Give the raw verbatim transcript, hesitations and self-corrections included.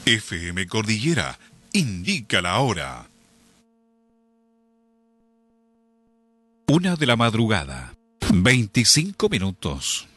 F M Cordillera indica la hora. Una de la madrugada, veinticinco minutos.